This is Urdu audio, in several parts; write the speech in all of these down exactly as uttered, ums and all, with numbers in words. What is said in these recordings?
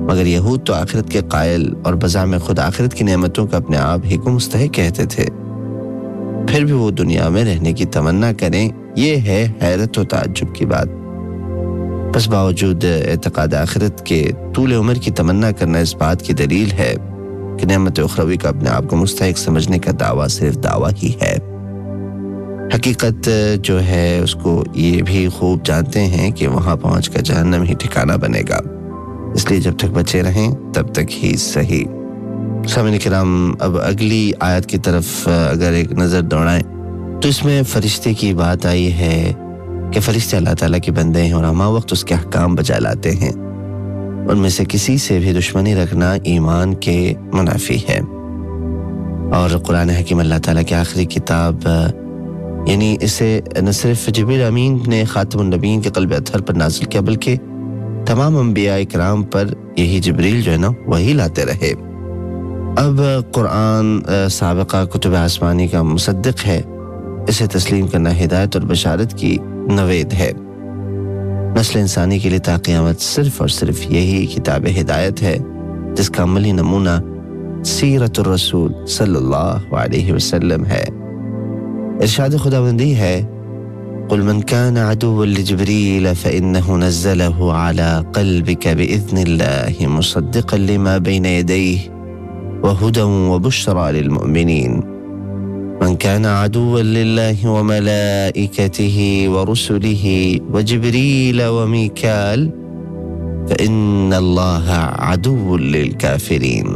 مگر یہود تو آخرت کے قائل اور بزعم خود آخرت کی نعمتوں کا اپنے آپ ہی کو مستحق کہتے تھے، پھر بھی وہ دنیا میں رہنے کی تمنا کریں، یہ ہے حیرت و تعجب کی بات۔ بس باوجود اعتقاد آخرت کے طول عمر کی تمنا کرنا اس بات کی دلیل ہے کہ نعمت اخروی کا اپنے آپ کو مستحق سمجھنے کا دعویٰ صرف دعویٰ ہی ہے۔ حقیقت جو ہے اس کو یہ بھی خوب جانتے ہیں کہ وہاں پہنچ کر جہنم ہی ٹھکانہ بنے گا، اس لیے جب تک بچے رہیں تب تک ہی صحیح۔ سامعین کرام، اب اگلی آیت کی طرف اگر ایک نظر دوڑائیں تو اس میں فرشتے کی بات آئی ہے کہ فرشتے اللہ تعالیٰ کے بندے ہیں اور ہمہ وقت اس کے احکام بجا لاتے ہیں، ان میں سے کسی سے بھی دشمنی رکھنا ایمان کے منافی ہے۔ اور قرآن حکیم اللہ تعالیٰ کی آخری کتاب، یعنی اسے نہ صرف جبریل امین نے خاتم النبیین کے قلب اطہر پر نازل کیا بلکہ تمام انبیاء کرام پر یہی جبریل جو ہے نا وہی لاتے رہے۔ اب قرآن سابقہ کتب آسمانی کا مصدق ہے، اسے تسلیم کرنا ہدایت اور بشارت کی نوید ہے۔ نسل انسانی کے لیے تا قیامت صرف اور صرف یہی کتاب ہدایت ہے جس کا عملی نمونہ سیرت الرسول صلی اللہ علیہ وسلم ہے۔ ارشاد خداوندی ہے، قل من كان عدوا لجبريل فإنه نزله على قلبك بإذن الله مصدقا لما بين يديه وهدى وبشرى للمؤمنين من كان عدوا لله وملائكته ورسله وجبريل وميكال فإن الله عدو للكافرين۔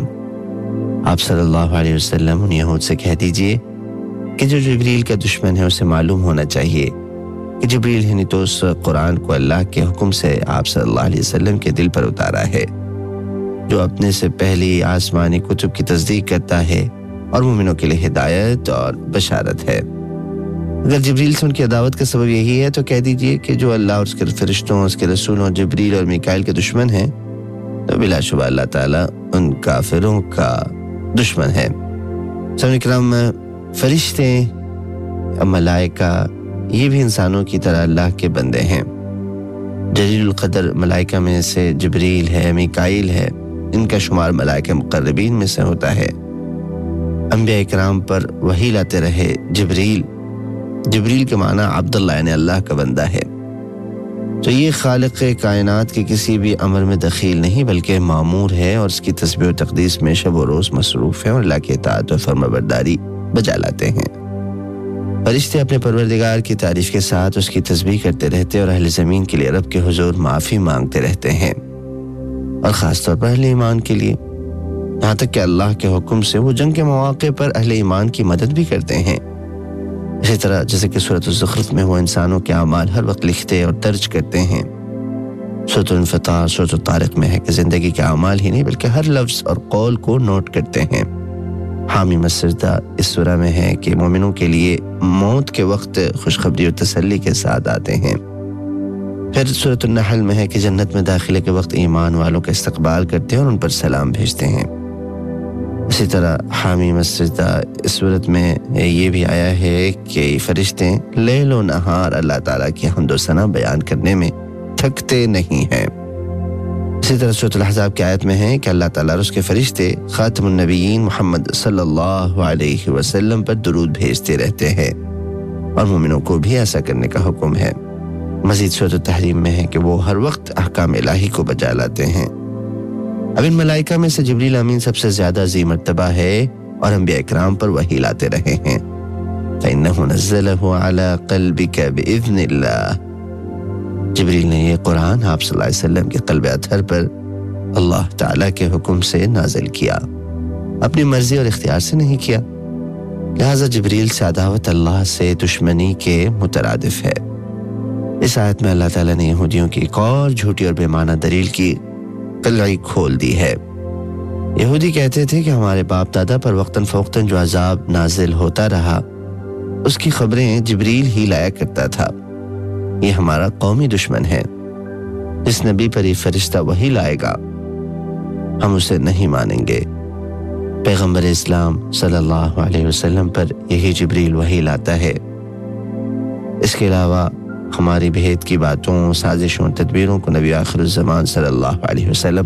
آپ صلی اللہ علیہ وسلم ان یہود سے کہہ دیجئے کہ جو جبریل کا دشمن ہے اسے معلوم ہونا چاہیے کہ جبریل ہی نہیں تو اس قرآن کو اللہ کے حکم سے آپ صلی اللہ علیہ وسلم کے دل پر اتارا ہے، جو اپنے سے پہلی آسمانی کتب کی تصدیق کرتا ہے اور مومنوں کے لیے ہدایت اور بشارت ہے۔ اگر جبریل سے ان کی عداوت کا سبب یہی ہے تو کہہ دیجئے کہ جو اللہ اور اس کے فرشتوں، اس کے رسولوں، جبریل اور میکائیل کے دشمن ہیں تو بلا شبہ اللہ تعالیٰ ان کافروں کا دشمن ہے۔ سامعین کرام، فرشتے، ملائکہ، یہ بھی انسانوں کی طرح اللہ کے بندے ہیں۔ جلیل القدر ملائکہ میں سے جبریل ہے، میکائیل ہے، ان کا شمار ملائکہ مقربین میں سے ہوتا ہے۔ انبیاء کرام پر وحی لاتے رہے جبریل، جبریل کے معنی عبداللہ یعنی اللہ کا بندہ ہے، تو یہ خالق کائنات کے کسی بھی امر میں دخیل نہیں بلکہ مامور ہے اور اس کی تسبیح و تقدیس میں شب و روز مصروف ہے اور اللہ کی اطاعت و فرمانبرداری بجا لاتے ہیں۔ فرشتے اپنے پروردگار کی تعریف کے ساتھ اس کی تسبیح کرتے رہتے اور اہل زمین کے لیے رب کے حضور معافی مانگتے رہتے ہیں، اور خاص طور پر اہل ایمان کے لیے، یہاں تک کہ اللہ کے حکم سے وہ جنگ کے مواقع پر اہل ایمان کی مدد بھی کرتے ہیں۔ اسی طرح جیسے کہ سورۃ الزخرف میں وہ انسانوں کے اعمال ہر وقت لکھتے اور درج کرتے ہیں۔ سورۃ الانفطار، سورۃ الطارق میں ہے کہ زندگی کے اعمال ہی نہیں بلکہ ہر لفظ اور قول کو نوٹ کرتے ہیں۔ حامیم السجدہ اس سورہ میں ہے کہ مومنوں کے لیے موت کے وقت خوشخبری اور تسلی کے ساتھ آتے ہیں۔ پھر سورۃ النحل میں ہے کہ جنت میں داخلے کے وقت ایمان والوں کا استقبال کرتے ہیں اور ان پر سلام بھیجتے ہیں۔ اسی طرح حامیم السجدہ اس صورت میں یہ بھی آیا ہے کہ فرشتے لیل و نہار اللہ تعالیٰ کی حمد و ثنا بیان کرنے میں تھکتے نہیں ہیں۔ اسی طرح سورۃ الاحزاب کی آیت میں ہے کہ اللہ تعالیٰ اور اس کے فرشتے خاتم النبیین محمد صلی اللہ علیہ وسلم پر درود بھیجتے رہتے ہیں، اور مومنوں کو بھی ایسا کرنے کا حکم ہے۔ مزید سورۃ التحریم میں ہے کہ وہ ہر وقت احکام الہی کو بجا لاتے ہیں۔ اب ان ملائکہ میں سے جبریل امین سب سے زیادہ ذی مرتبہ ہے اور انبیاء کرام پر وحی لاتے رہے ہیں۔ فَإِنَّهُ نَزَّلَهُ عَلَىٰ قَلْبِكَ بِإِذْنِ اللَّهِ، جبریل نے یہ قرآن آپ صلی اللہ علیہ وسلم کے قلب اطہر پر اللہ تعالیٰ کے حکم سے نازل کیا، اپنی مرضی اور اختیار سے نہیں کیا، لہذا جبریل سے عداوت اللہ سے دشمنی کے مترادف ہے۔ اس آیت میں اللہ تعالیٰ نے یہودیوں کی ایک اور جھوٹی اور بے معنی دلیل کی قلعی کھول دی ہے۔ یہودی کہتے تھے کہ ہمارے باپ دادا پر وقتاً فوقتاً جو عذاب نازل ہوتا رہا اس کی خبریں جبریل ہی لایا کرتا تھا، یہ ہمارا قومی دشمن ہے، جس نبی پر یہ فرشتہ وہی لائے گا ہم اسے نہیں مانیں گے۔ پیغمبر اسلام صلی اللہ علیہ وسلم پر یہی جبریل وہی لاتا ہے۔ اس کے علاوہ ہماری بھید کی باتوں، سازشوں، تدبیروں کو نبی آخر الزمان صلی اللہ علیہ وسلم